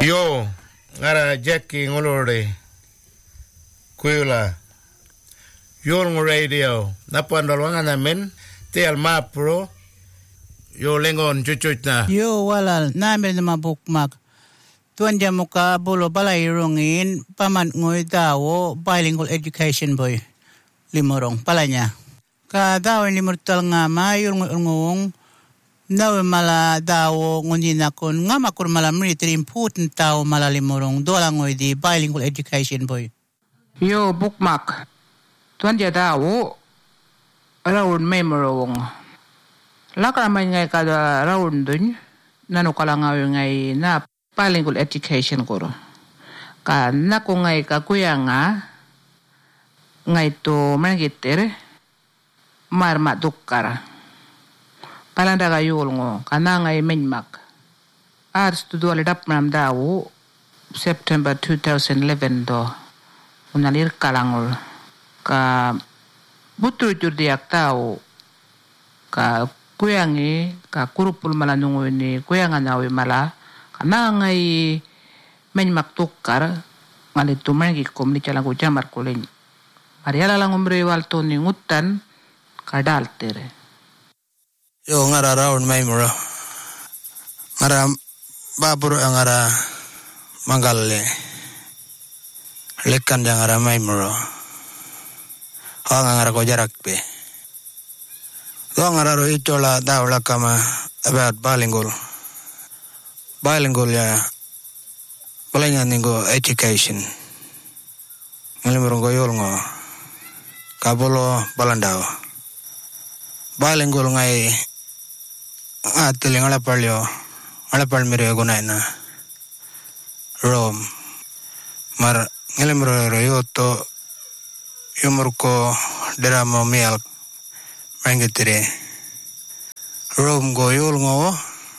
Yo, ngara Jackie ngolore. Kuila. Yol radio. Napandol wanga namin. Te alma pro. Yo lengon chuchuch na. Yo wala namin na mabukmak. Tuan dia muka bolo balay rongin paman ngoy dawo bilingual education boy. Limorong palanya. Ka dawo limortal nga mayul ngong nawe mala dawo ngunina kon nga makur mala military important dawo mala limorong dola ngoy di bilingual education boy. Yo bukmak. Tuan dia dawo raun memorong. Lakaramay ngay kada raun dun nanukalangaw ngay na bilingual education koro. Ka nako ngay kakuya nga ngay to mangitir marma dukkara. Palanda kayul ngo kana ngay menmak. Ars tu dua ledap nam dawo September 2011 do unalir kalangol ka butur jurdiak tao ka kuyangi ka kurupul malanungo ni kuyanga nawe mala kana ngay menmak tukkar ngali tumangi kom ni calango jamar kulen mariala lang umre walto ni ngutan kadal tere. Yo ngara raun may mura ngara babur ngara manggalle lekan yang ngara may mura ngara ko jarak pe do ngara ro itola daula kama about bilingual ya palanya ningo education ngalimurong ko yol ngo kabolo balandao bilingual ngai atili ngalapal mire gunaina rom mar ngalimuro yoto yumurko drama mial mangitire rom go yol ngo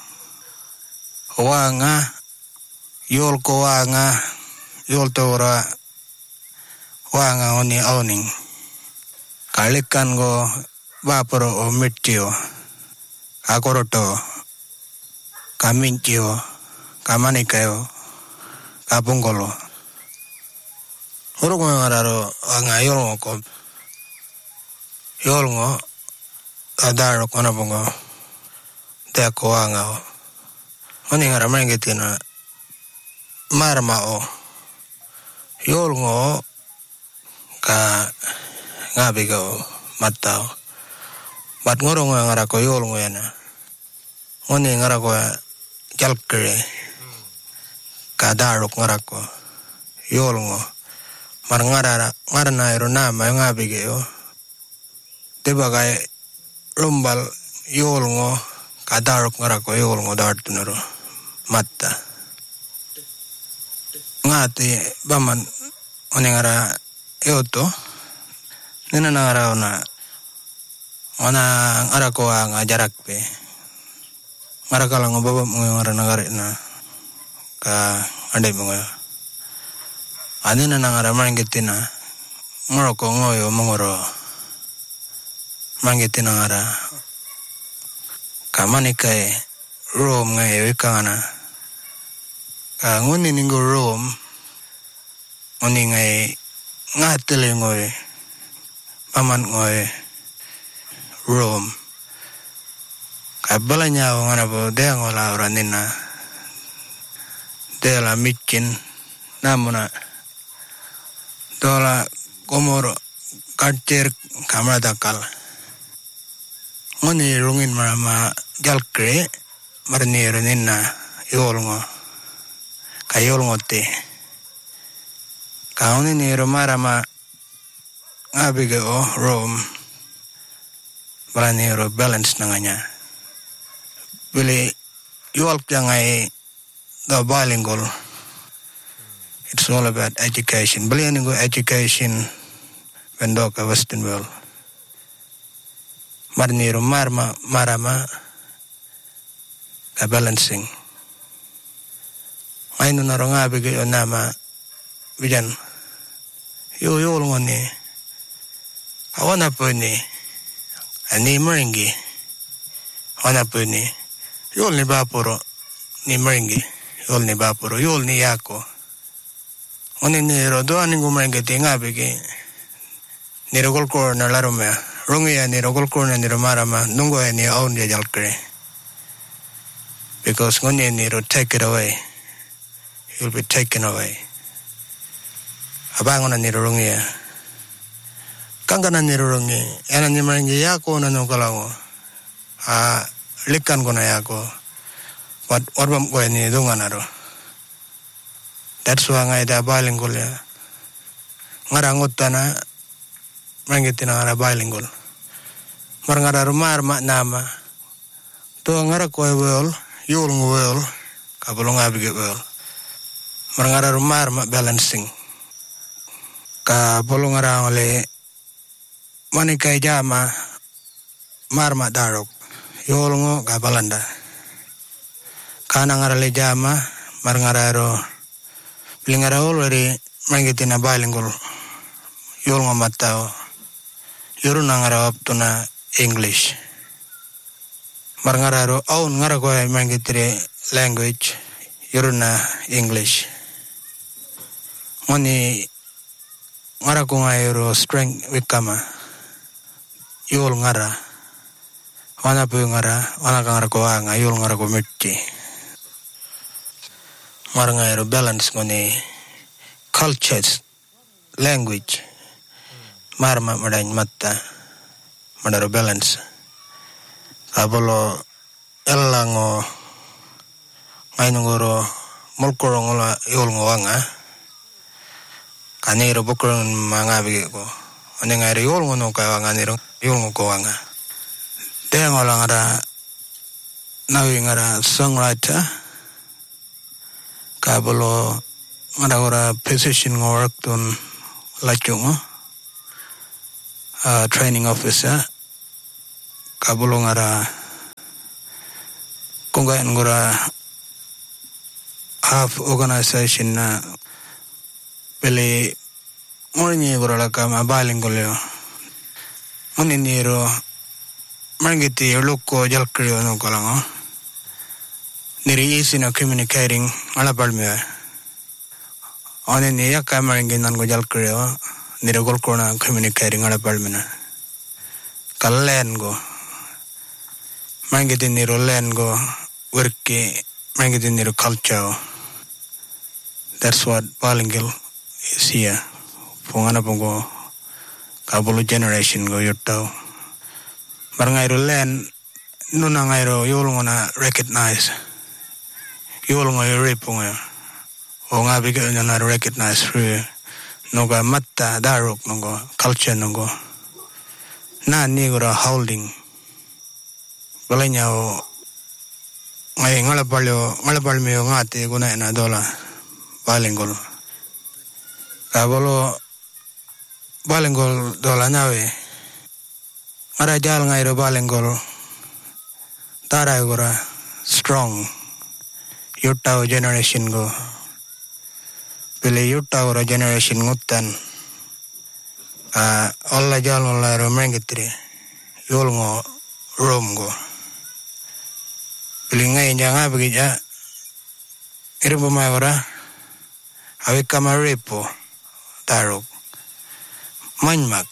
wanga yol ko wanga yol tora wanga oni owning kalikan go vaporo o mitio akoroto kamintio kamanikayo kapungolo oro ngararo anga yol ko yol ngo adaro kono bongo te ko anga oni ngara mangitina marma o yol ngo ka ngabigo matao bat ngoro ngara ko yol ngo yana oni ngara ko jalkre ka daro ngara ko yol ngo mar ngara na ero na ma ngabige yo tebagai rumbal yol ngo ka daro ngara ko yol ngo dartunero matta ngati baman oni ngara yoto nena ngara ona ngara ko ngajarak pe ngara kala ngobaba ngara nagare na ka ande bunga anina ngara mangitina ngoroko ngoyo mongoro mangitina ngara kamanikae rom ngai wikana ka ngoni ningo rom oni ngai ngatele ngoy paman ngoy rom ka balanya ngana bo de ngola oranina de la mikin namuna dola komoro karter kamera dakal ngoni rungin marama jalkre marnir ninna yolngo kayolngote kauni ni marama ngabiga o rom balani ro balance nanganya beli yol jangai the bilingual. It's all about education. Belian go education bendoka Western world. Marniro marama ka balancing. Aino na ronga bigi nama bijan. Yo ngoni. Awana po ni ani meringi. Awana po ni. Yol ni bapuro ni meringi. yol ni bapuro yol ni yako oni ni ro do ani gumrenge tinga bege ni rogol ko na larume rongi ya ni rogol ko na ni marama nungo ya ni own ya jalkre because ngoni ni ro take it away you'll be taken away abangona ni rongi ya kangana ni rongi ana ni mrenge yako na no kalango likan ko na yako what bam ko ni dunganaro that's why ngai da bilingual ya ngarangot na mangitina ngara bilingual mar ngara rumar ma nama to ngara ko wel yul ngwel ka bolonga bige wel mar ngara rumar ma balancing ka bolonga ngale mani kai jama mar ma darok yul ngo ka balanda kana ngara le jama mar ngara ro lingara olori mangitina bilingual yul ngo matao yuru ngara optuna English mar ngara ro own ngara ko mangitire language yuru na English ngoni ngara ko ngayro strength wikama yul ngara wana pu ngara wana ngara ko anga yul ngara ko mitti mar ngayro balance ngoni cultures language marma madany matta madaro balance abolo elango ngainungoro molkoro ngola yol ngwanga kanero bokron mangabe ko ane ngaire yol ngono ka wanga nero yol ngko wanga de ngola ngara nawi ngara songwriter kabolo ngara ora position work ton lachungo training officer kabolo ngara konga ngora half organization na pele morni ngora la kama bilingual moni nero mangiti loko jalkrio no kalango niri isina communicating ala balme one ne yakama nginan go jalkrio nirogol kona communicating ala palmina kallen go mangiti niro len go worki mangiti niro culture that's what bilingual is here pongana pongo kabulu generation go yottao barangairo len nuna ngairo yolngona recognize yolngo yoripunga o ngabi ga na recognize through noga matta darok nogo culture nogo na nigora holding balanya o ngai ngalapalme ngate guna na dola bilingual kabolo bilingual dola nawe ara jal ngai ro bilingual tara gora strong yottao generation go pele yottao ro generation ngutan alla jal alla ro mangitri yolngo romgo pele ngai janga begija irbo maora awe kamarepo tarok manmak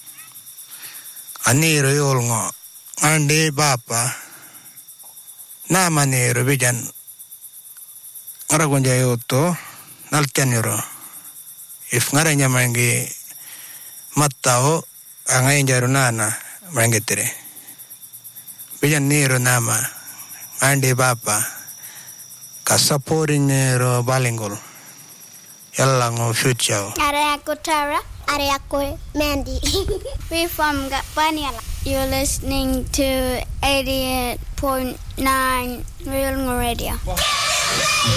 aniro yolngo ande bapa namane ro bijan aragonja yoto nalchaniro if ngaranya mangi mattao angai jaru nana mangetire bijan niro nama ande bapa kasaporin niro bilingual yallango future are aku Tara are aku Mandy we from Gapaniala you're listening to 88.9 Real Radio